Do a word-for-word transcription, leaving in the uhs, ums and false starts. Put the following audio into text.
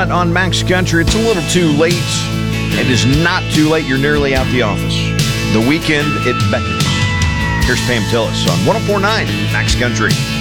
On Max Country, it's a little too late. It is not too late. You're nearly out the office. The weekend, it beckons. Here's Pam Tillis on one oh four point nine Max Country.